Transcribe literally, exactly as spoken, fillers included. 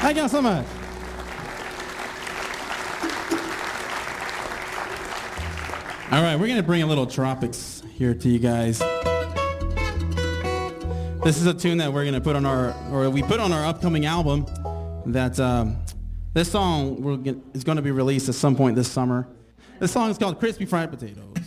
Thank y'all so much. All right, we're going to bring a little Tropics here to you guys. This is a tune that we're going to put on our, or we put on our upcoming album. That um, this song we're gonna, is going to be released at some point this summer. This song is called Crispy Fried Potatoes.